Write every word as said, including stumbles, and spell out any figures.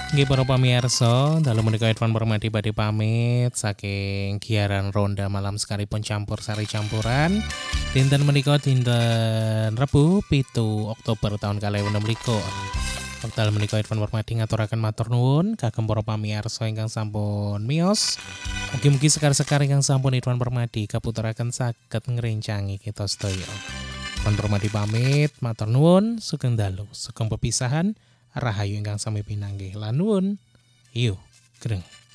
Nggih para pamirsa, dalu menika Irfan Permadi badhe pamit saking giaran ronda malam sekalipun campur sari campuran. Dinten menika dinten Rebo pitu Oktober tahun kalih enem likur. Wekdal menika Irfan Permadi ngaturaken matur nuwun kagem para pamirsa ingkang sampun miyos. Mugi-mugi sekar-sekar ingkang sampun Irfan Permadi kaputeraken saged ngrencangi kita sedaya. Irfan Permadi pamit, matur nuwun, sugeng dalu, sugeng pepisahan. Rahayu ingkang sami pinanggih lan nuwun. Iyo, greng.